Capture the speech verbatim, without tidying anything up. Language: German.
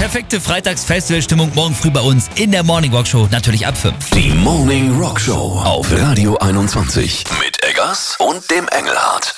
perfekte Freitags-Festivalstimmung morgen früh bei uns in der Morning Rock Show, natürlich ab fünf. Die Morning Rock Show auf Radio einundzwanzig mit Eggers und dem Engelhardt.